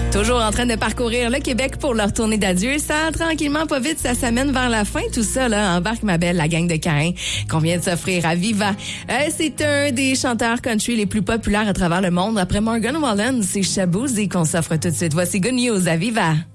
Toujours en train de parcourir le Québec pour leur tournée d'adieu. Ça, tranquillement, pas vite, ça s'amène vers la fin. Tout ça, là, embarque ma belle, la gang de Caïn qu'on vient de s'offrir à Viva. C'est un des chanteurs country les plus populaires à travers le monde. Après Morgan Wallen, c'est Shaboozey qu'on s'offre tout de suite. Voici Good News à Viva.